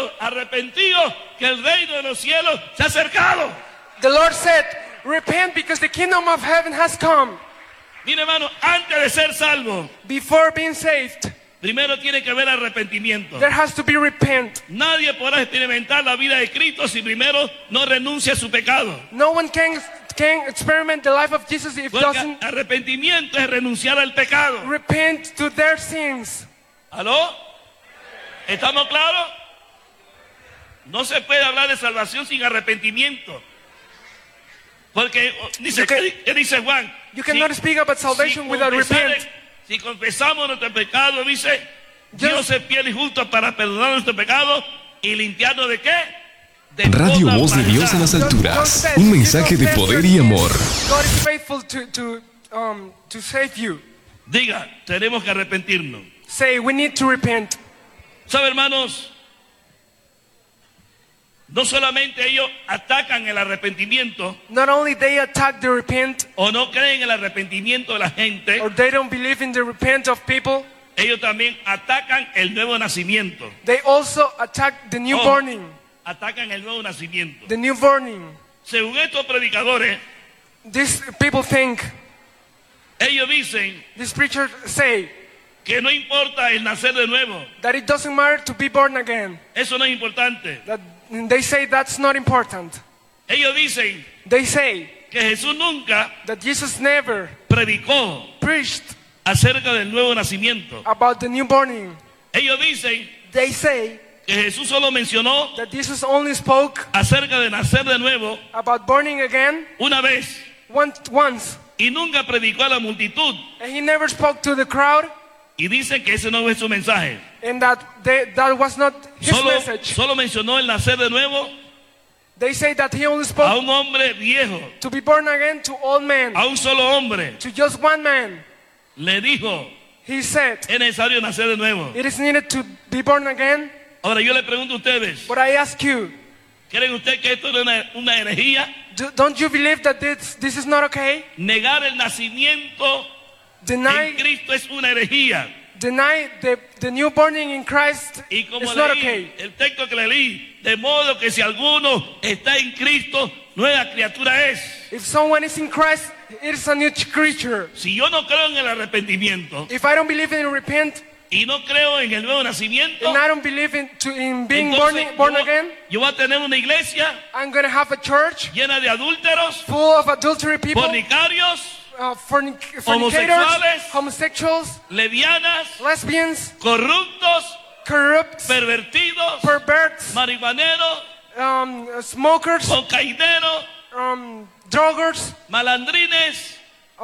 cielos, arrepentidos, que el reino de los cielos se ha acercado. The Lord said, repent because the kingdom of heaven has come. Mire, hermano, antes de ser salvo, Before being saved, primero tiene que haber arrepentimiento. there has to be repent. Nadie podrá experimentar la vida de Cristo si primero no renuncia a su pecado. No one can experiment the life of Jesus if Porque doesn't arrepentimiento es renunciar al pecado. repent to their sins. ¿Aló? ¿Estamos claros? No se puede hablar de salvación sin arrepentimiento. Porque dice, ¿qué dice Juan? You cannot speak about salvation without repent. Si confesamos nuestro pecado, dice, Dios es fiel y justo para perdonar nuestro pecado y limpiarnos ¿de qué? De Radio toda Voz de maldad. Dios en las alturas. Un mensaje de poder y amor. God is faithful to save you. Diga, tenemos que arrepentirnos. Say, we need to repent. ¿Sabe, hermanos? No solamente ellos atacan el arrepentimiento Not only they attack the repent, o no creen en el arrepentimiento de la gente, or they don't believe in the repent of people, ellos también atacan el nuevo nacimiento. they also attack the new Oh. borning. Atacan el nuevo nacimiento. The new borning. Según estos predicadores, These people think, ellos dicen these preachers say, que no importa el nacer de nuevo. that it doesn't matter to be born again. Eso no es importante. That they say that's not important. Ellos dicen They say que Jesús nunca that Jesus never predicó preached acerca del nuevo nacimiento. about the new borning. Ellos dicen They say que Jesús solo mencionó that Jesus only spoke acerca de nacer de nuevo about borning again una vez once, y nunca predicó a la multitud. and he never spoke to the crowd, Y dicen que ese no es su mensaje. and that was not his message. Solo mencionó el nacer de nuevo They say that he only a spoke un hombre viejo, to be born again to all men, a un solo hombre. to just one man. Le dijo, He said, es necesario nacer de nuevo. it is needed to be born again. Ahora yo le pregunto a ustedes, But I ask you, ¿creen ustedes que esto es una herejía? don't you believe that this is not okay? Negar el nacimiento Deny en Cristo es una herejía. the new borning in Christ Y como is not leí okay. el texto que le leí, de modo que si alguno está en Cristo, nueva criatura es. If someone is in Christ, it is a new creature. Si yo no creo en el arrepentimiento If I don't believe in repent, y no creo en el nuevo nacimiento, and I don't believe in being entonces born again, yo voy a tener una iglesia I'm going to have a church llena de adúlteros, full of adultery people, fornicarios, fornicators, homosexuales, homosexuals, lesbianas, lesbians, corruptos, corrupt, pervertidos, perverts, marihuaneros, smokers, cocaineros, druggers. malandrines,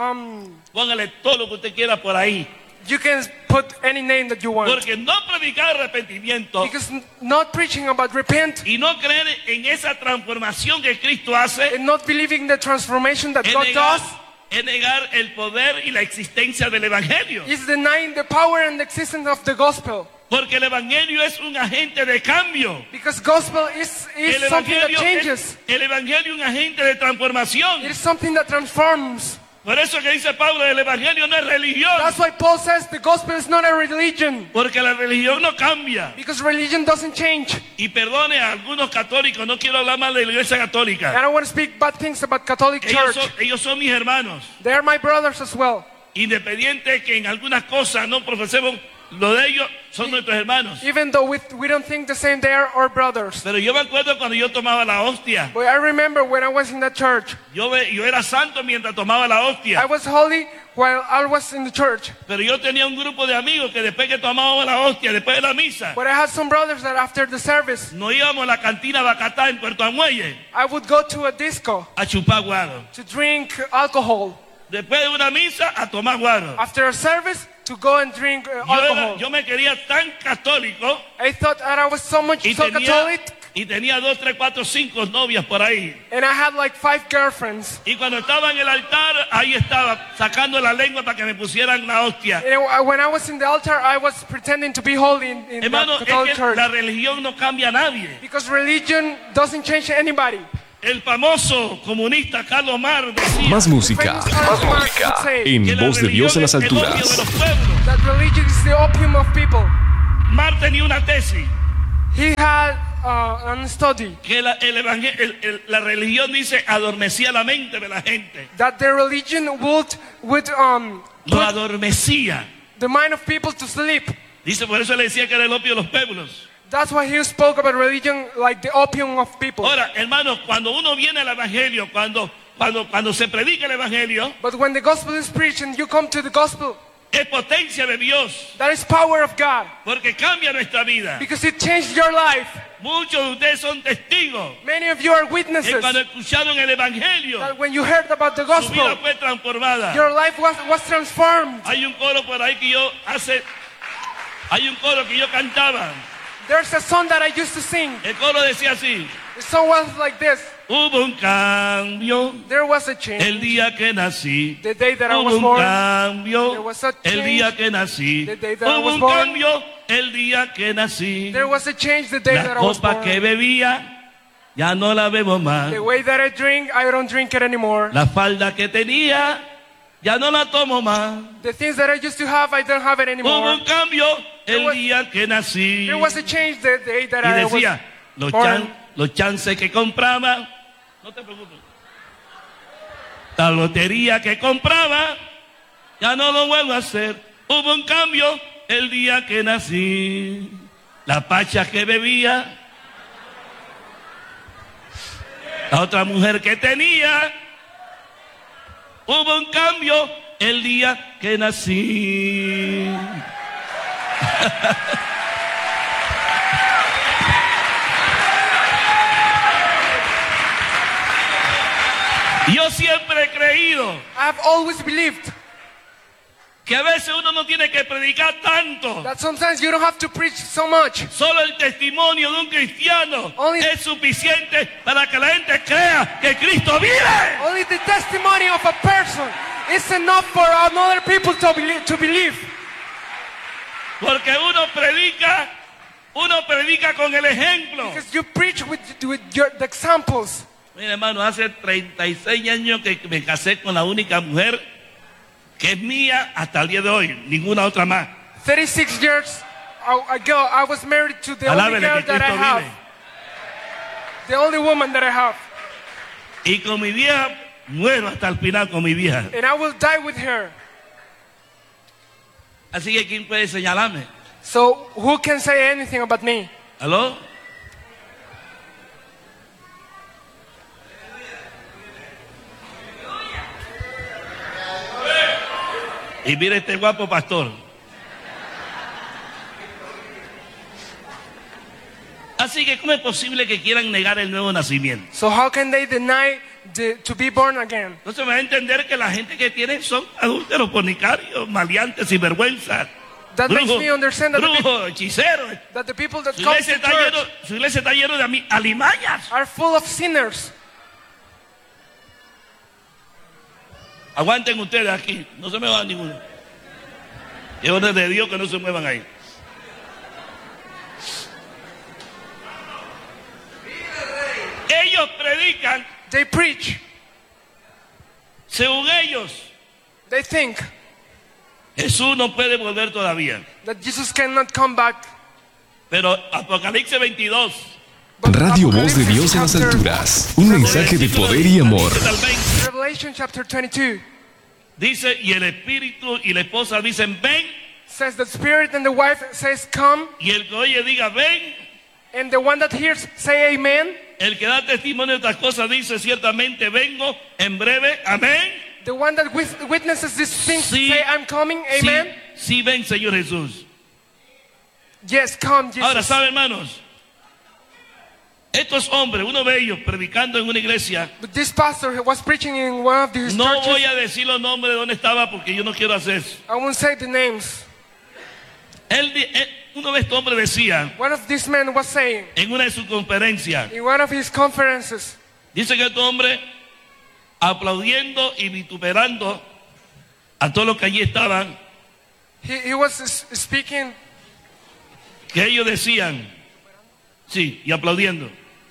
póngale todo lo que usted quiera por ahí. You can put any name that you want. Porque no predicar arrepentimiento Because not preaching about repent y no creer en esa transformación que Cristo hace and not believing the transformation that God does es negar el poder y la existencia del Evangelio. is denying the power and the existence of the gospel. Porque el Evangelio es un agente de cambio. Because gospel is something that changes. El Evangelio es un agente de transformación. It is something that transforms. Por eso que dice Pablo, el Evangelio no es religión. That's why Paul says the gospel is not a religion. Porque la religión no cambia. Because religion doesn't change. Y perdone a algunos católicos, no quiero hablar mal de la iglesia I católica. don't want to speak bad things about Catholic Church. Ellos son mis hermanos. They are my brothers as well. Independiente que en algunas cosas no profesemos lo de ellos, son nuestros hermanos. Even though we don't think the same, they are our brothers. Pero yo me acuerdo cuando yo tomaba la hostia. But I remember when I was in that church. Yo era santo mientras tomaba la I hostia. was holy while I was in the church. Pero yo tenía un grupo de amigos que después que tomábamos la hostia, después de la misa, But I had some brothers that after the service, nos íbamos a la cantina Bacatá en Puerto Amuelle I would go to a disco a chupar guaro. to drink alcohol. Después de una misa, a tomar guaro. After a service, to go and drink alcohol. Yo me quería tan católico I thought that I was so Catholic, y tenía 2, 3, 4, 5 novias por ahí. and I had like 5 girlfriends. Y cuando estaba en el altar, ahí estaba, sacando la lengua para que me pusieran la hostia. And when I was in the altar, I was pretending to be holy in Hermano, the Catholic es que church. la religión no cambia a nadie. Because religion doesn't change anybody. El famoso comunista Carlos Marx decía Más música Famous Marx would say que en la Voz de Dios en las religión es el opio de alturas. los pueblos. that religion is the opium of people. Marx tenía una tesis. He had an study que la religión dice adormecía la mente de la gente. that the religion would Lo put adormecía. the mind of people to sleep. Dice, por eso le decía que era el opio de los pueblos. That's why he spoke about religion like the opium of people. Ahora, hermanos, cuando uno viene al evangelio, cuando se predica el evangelio, But when the gospel is preached and you come to the gospel, es potencia de Dios, that is power of God porque cambia nuestra vida. because it changed your life. Muchos de ustedes son testigos Many of you are que witnesses cuando escucharon el evangelio, that when you heard about the su gospel, vida fue transformada. your life was transformed. Hay un coro por ahí que hay un coro que yo cantaba. There's a song that I used to sing. El coro decía así: The song was like this. hubo un cambio There was a change el día que nací. the day that I Hubo was un born. cambio There was a el change día que nací. the day that I Hubo was un born. cambio el día que nací. There was a change the day La that I was copa born. que bebía ya no la bebo más. The way that I drink, I don't drink it anymore. La falda que tenía ya no la tomo más. The things that I used to have, I don't have it Hubo anymore. un cambio el was- día que nací. There was a change the day that Y I was decía, los born. chances que compraba, no te preocupes, la lotería que compraba, ya no lo vuelvo a hacer. Hubo un cambio el día que nací. La pacha que bebía, la otra mujer que tenía, hubo un cambio el día que nací. Yo siempre he creído I've always believed que a veces uno no tiene que predicar tanto. that sometimes you don't have to preach so much. Solo el testimonio de un cristiano Only- es suficiente para que la gente crea que Cristo vive. Only the testimony of a person is enough for other people to believe. Porque uno predica con el ejemplo. Because you preach with the examples. Mira, hermano, hace 36 años que me casé con la única mujer que es mía hasta el día de hoy, ninguna otra más. 36 years ago, I was married to the only Alábele girl que that I Cristo have. vive. The only woman that I have. Y con mi vieja, muero hasta el final con mi vieja. And I will die with her. Así que ¿quién puede señalarme? So who can say anything about me? ¿Aló? Y mire este guapo pastor. Así que ¿cómo es posible que quieran negar el nuevo nacimiento? So how can they deny to be born again? No se va a entender que la gente que tiene son adúlteros, fornicarios, maleantes, sinvergüenzas, That makes me understand that brujos, hechiceros. the people that Su come iglesia, to está church lleno, su iglesia está lleno de alimañas. are full of sinners. Aguanten ustedes aquí, no se me van ninguno. Es orden de Dios que no se muevan ahí. Ellos predican, They preach. según ellos, They think Jesús no puede volver todavía. that Jesus cannot come back. Pero Apocalipsis 22, But Radio Voz de Apocalypse Dios en las chapter- alturas. Un mensaje de poder y amor. dice al 20, Revelation chapter 22 dice, y el espíritu y la esposa dicen ven, says the spirit and the wife says come, y el que oye diga ven, and the one that hears say amen. el que da testimonio de estas cosas dice ciertamente vengo en breve, amén. The one that witnesses these things Sí. say I'm coming, Sí, amen. sí ven, Señor Jesús. Yes, come, Jesus. Ahora, ¿saben, hermanos? Estos hombres, uno de ellos predicando en una iglesia, But this pastor was preaching in one of these no churches. voy a decir los nombres de dónde estaba porque yo no quiero hacer eso. I won't say the names. Uno de estos hombres decía One of these men was saying en una de sus conferencias, in one of his conferences, dice que estos hombres aplaudiendo y vituperando a todos los que allí estaban, he was speaking, que ellos decían, sí, y aplaudiendo,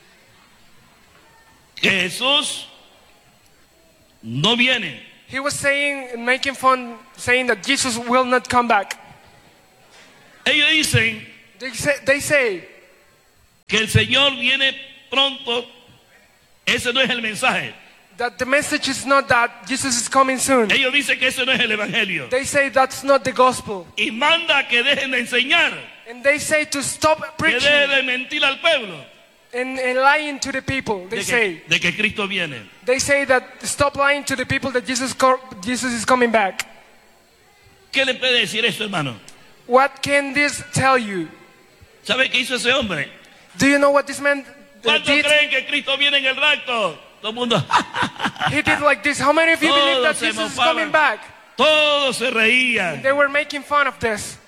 que Jesús no viene. he was saying, making fun, saying that Jesus will not come back. Ellos dicen They say que el Señor viene pronto, ese no es el mensaje. That the message is not that Jesus is coming soon. Ellos dicen que ese no es el evangelio. They say that's not the gospel. Y manda que dejen de enseñar, And they say to stop que preaching dejen de mentir al pueblo, and lying to the people. They say. de que Cristo viene. They say that stop lying to the people that Jesus is coming back. ¿Qué le puede decir eso, hermano? What can this tell you? ¿Sabe qué hizo ese hombre? Do you know what this man ¿Cuántos did? creen que Cristo viene en el rapto? Todo el mundo. He did like this. How many of you believe that Todos se Jesus is mofaban. coming back? Todos se reían. They were making fun of this.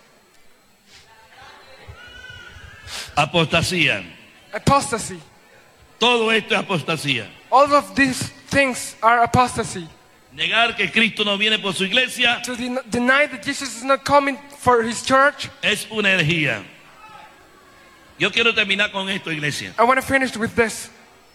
Apostasía. Apostasy. Todo esto es apostasía. All of these things are apostasy. Negar que Cristo no viene por su iglesia To deny that Jesus is not coming for his church. es una herejía. Yo quiero terminar con esto, iglesia. I want to finish with this.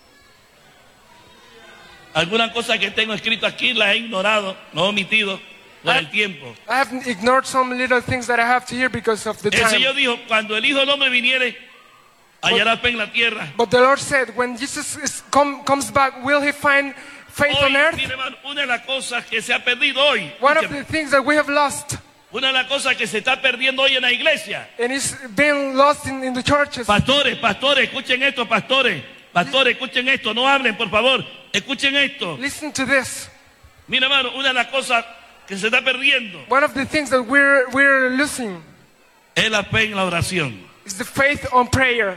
Algunas cosas que tengo escrito aquí las he ignorado, no he omitido por el tiempo. I have ignored some little things that I have to hear because of the El Señor time. dijo, cuando el Hijo del Hombre viniere, hallará fe en la tierra. But the Lord said, when Jesus comes back, will he find faith Hoy, on earth? mire, hermano, una de las cosas que se ha perdido hoy, One of escúcheme, the things that we have lost, una de las cosas que se está perdiendo hoy en la iglesia. and it's been lost in the churches. Pastores, escuchen esto, pastores, escuchen esto, no hablen, por favor, escuchen esto. Listen to this. Mira, hermano, una de las cosas que se está perdiendo One of the things that we're losing es la fe en la oración. is the faith on prayer.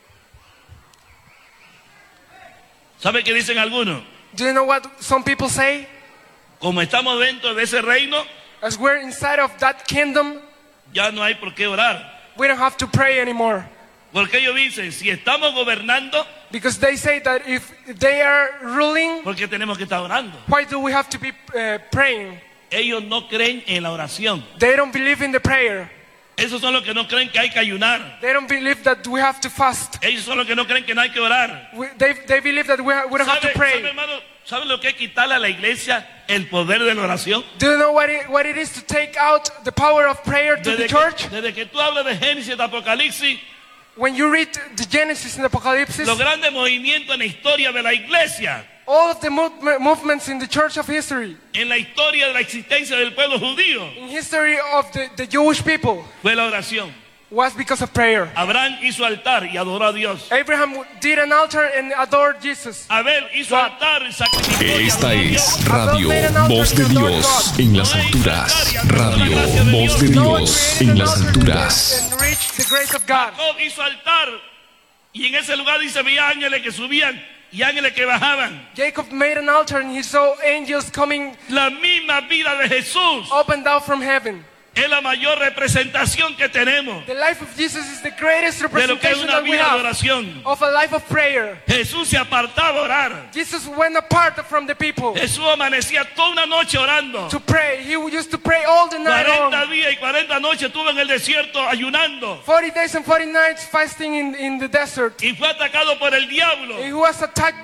¿Sabe qué dicen algunos? Do you know what some people say? Como estamos dentro de ese reino, As we're inside of that kingdom, ya no hay por qué orar. we don't have to pray anymore. Porque ellos dicen, si estamos gobernando, Because they say that if they are ruling, ¿por qué tenemos que estar orando? why do we have to be praying? Ellos no creen en la oración. They don't believe in the prayer. Esos son los que no creen que hay que ayunar. They don't believe that we have to fast. Ellos son los que no creen que no hay que orar. They believe that we don't have to ¿Sabe, pray. hermano? ¿Sabe lo que es quitarle a la iglesia el poder de la oración? Do you know what it is to take out the power of prayer to the church? Desde que tú hablas de Génesis, de Apocalipsis, When you read the Genesis and Apocalypse, los grandes movimientos en la historia de la iglesia, all of the movements in the church of history, en la historia de la existencia del pueblo judío, in history of the Jewish people, fue la oración. was because of prayer. Abraham hizo altar y adoró a Dios. Abraham did an altar and adored Jesus. Abel hizo altar y sacrificó y Esta adoró a es Dios. Radio Voz de Dios en las alturas. Radio Voz de Dios en las alturas. And reached the grace of God. Jacob hizo altar y en ese lugar dice había ángeles que subían y ángeles que bajaban. Jacob made an altar and he saw angels coming La misma vida de Jesús up and down from heaven. es la mayor representación que tenemos The life of Jesus is the greatest de lo que es representation una that we vida de have oración. of a life of prayer. Jesús se apartaba a orar. Jesus went apart from the people Jesús amanecía toda una noche orando. to pray. He used to pray all the night 40 long. días y 40 noches estuvo en el desierto ayunando 40 days and 40 nights fasting in the desert. y fue atacado por el diablo. He was attacked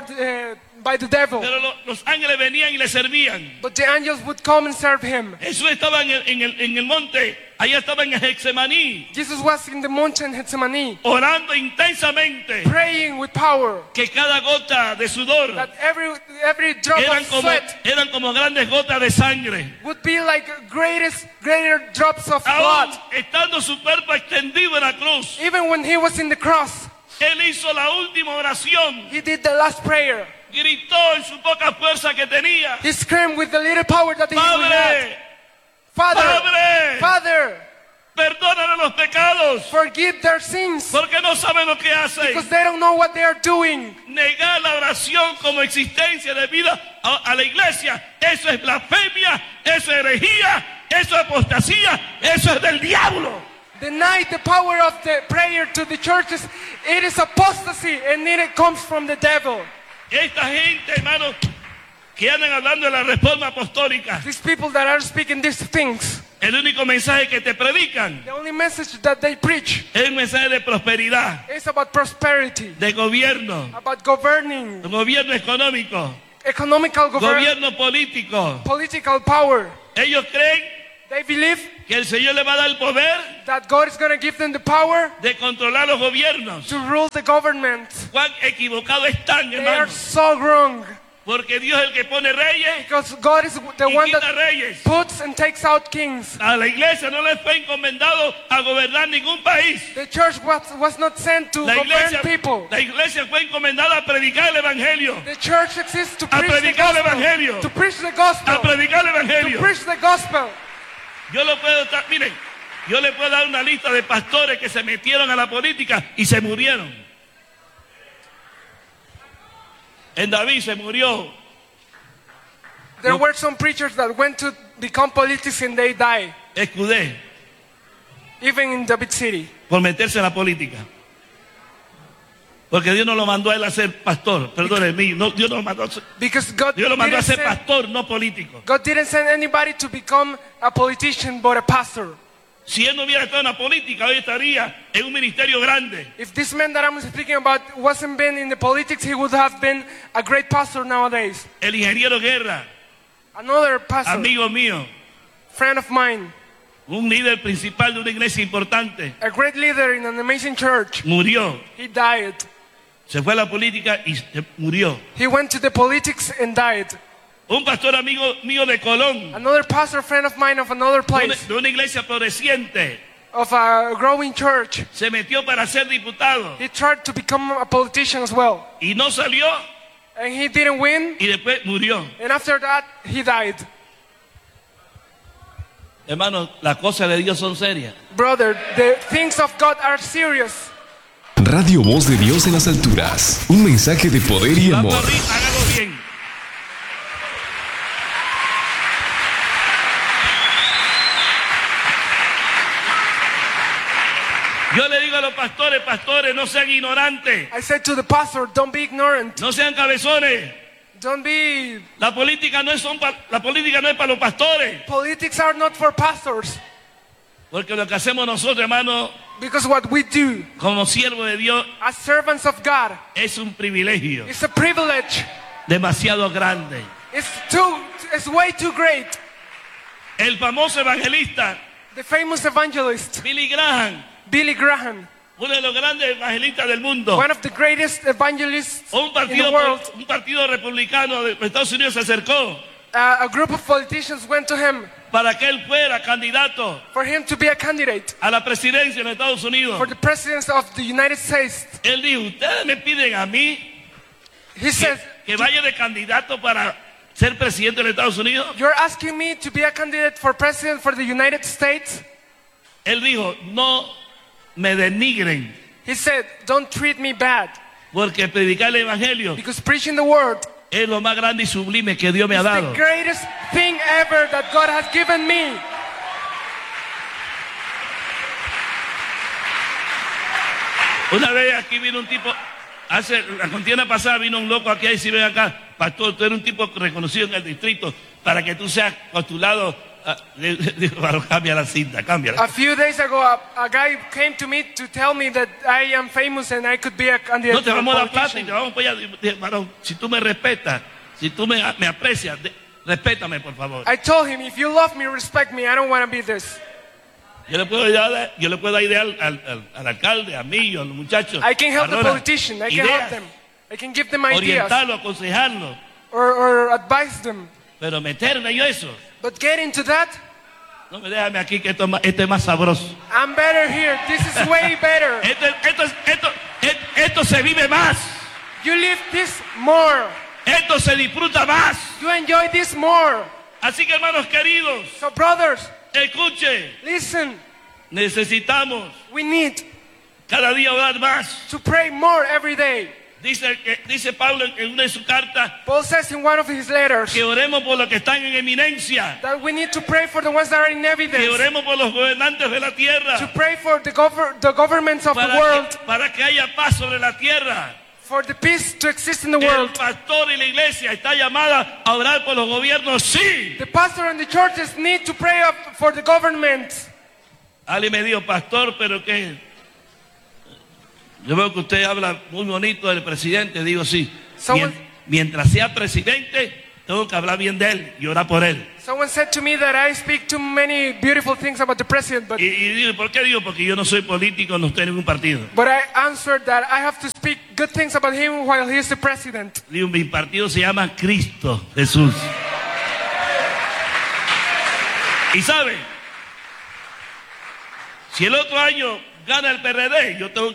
by the devil. Pero los ángeles venían y le servían. But the angels would come and serve him. Jesús estaba en el monte, allá estaba en Getsemaní, Jesus was in the mountain Gethsemane, orando intensamente, praying with power. que cada gota de sudor That every drop of sweat eran como grandes gotas de sangre. would be like greater drops of Aún blood. estando su cuerpo extendido en la cruz, Even when he was in the cross, él hizo la última oración, he did the last prayer. gritó en su poca fuerza que tenía: He screamed with the little power that he had. Padre, Father, Padre, Father, perdónale los pecados, forgive their sins porque no saben lo que hacen. because they don't know what they are doing. Negar la oración como existencia de vida a la iglesia, eso es blasfemia, eso es herejía, eso es apostasía, eso es del diablo. Deny the power of the prayer to the churches. It is apostasy and it comes from the devil. Esta gente, hermanos, que andan hablando de la reforma apostólica, These people that are speaking these things, el único mensaje que te predican the only message that they preach es un mensaje de prosperidad, is about prosperity, de gobierno, about governing, gobierno económico, economical government, gobierno político. political power. Ellos creen They believe que el Señor le va a dar el poder that God is going to give them the power de controlar los gobiernos. to rule the government. Cuán equivocados están, They are hermanos. so wrong. Porque Dios es el que pone reyes Because God is the y one quita that reyes. puts and takes out kings. A la iglesia no le fue encomendado a gobernar ningún país. The church was not sent to La govern people. iglesia fue encomendada a predicar el evangelio. The church exists to A preach the predicar el gospel. evangelio. To preach the gospel. A predicar el To evangelio. preach the gospel. Yo lo puedo estar, miren, yo le puedo dar una lista de pastores que se metieron a la política y se murieron. En David se murió. There were some preachers that went to become politics and they died, Escudé even in David City. por meterse en la política. Porque Dios no lo mandó a él a ser pastor. Perdónenme, no, Dios no lo mandó a ser, Because God Dios lo mandó a didn't, ser send, pastor, no político. God didn't send anybody to become a politician but a pastor. Si él no hubiera estado en la política, hoy estaría en un ministerio grande. If this man that I'm speaking about wasn't been in the politics, he would have been a great pastor nowadays. El ingeniero Guerra, Another pastor, amigo mío, friend of mine, un líder principal de una iglesia importante, a great leader in an amazing church. murió. He died. Se fue a la política y se murió. He went to the politics and died. Un pastor amigo mío de Colón, Another pastor, friend of mine of another place, de una iglesia floreciente, of a growing church. se metió para ser diputado He tried to become a politician as well. y no salió And he didn't win. y después murió. And after that, he died. Hermanos, las cosas de Dios son serias. Brother, the things of God are serious. Radio Voz de Dios en las alturas. Un mensaje de poder y Vamos amor. arriba, hágalo bien. Yo le digo a los pastores, pastores, no sean ignorantes, I said to the pastor, don't be ignorant. no sean cabezones. Don't be... La política no es para los pastores, Politics are not for pastors. porque lo que hacemos nosotros, hermanos, Because what we do como siervos de Dios, as servants of God es un privilegio is a privilege. demasiado grande. It's way too great. El famoso evangelista The famous evangelist, Billy Graham, Billy Graham, uno de los grandes evangelistas del mundo, one of the greatest evangelists un in the world, partido republicano de Estados Unidos se acercó a group of politicians went to him para que él fuera candidato for him to be a candidate a la presidencia de Estados Unidos. for the presidency of the United States. Él dijo, ustedes me piden a mí He said, que vaya de candidato para ser presidente de Estados Unidos. you're asking me to be a candidate for president for the United States? Él dijo, no me denigren, He said, don't treat me bad, porque predicar el evangelio because preaching the word es lo más grande y sublime que Dios me ha is dado. the greatest thing ever that God has given me. Una vez aquí vino un tipo, hace la contienda pasada vino un loco aquí, ahí si ven acá, pastor, tú eres un tipo reconocido en el distrito, para que tú seas postulado, dijo, cambia la cinta, cámbiala. A few days ago, a guy came to me to tell me that I am famous and I could be a candidate No te for vamos a dar plata y politician. te vamos para allá. Dije, varón, si tú me respetas, si tú me aprecias, respétame por favor. I told him, if you love me, respect me. I don't want to be this. Yo le puedo dar idea al alcalde, a mí, a los muchachos. I can help the Arona, politician. I can ideas, help them. I can give them ideas orientarlo, aconsejarlo, or advise them. pero meterme yo eso. But get into that, No me déjame aquí que esto es más sabroso. I'm better here. This is way better. Esto se vive más. You live this more. Esto se disfruta más. You enjoy this more. Así que hermanos queridos, So brothers, escuche, listen. necesitamos We need cada día orar más. to pray more every day. Dice Pablo en una de sus cartas Paul says in one of his letters que oremos por los que están en eminencia, that we need to pray for the ones that are in que evidence. oremos por los gobernantes de la To tierra, pray for the governments of the world. para que haya paz sobre la tierra. For the peace to exist in the El world. pastor y la iglesia está llamada a orar por los gobiernos, sí. The pastor and the churches need to pray up for the government. Alguien me dijo, pastor, pero qué. Yo veo que usted habla muy bonito del presidente. Digo, sí. Someone- Mientras sea presidente, tengo que hablar bien de él y orar por él. Someone said to me that I speak too many beautiful things about the president, Y digo, ¿por qué digo? Porque yo no soy político, no estoy en ningún partido. but I answered that I have to speak good things about him while he is the president. Digo, mi partido se llama Cristo Jesús. Y sabe, si el otro año gana el PRD, yo tengo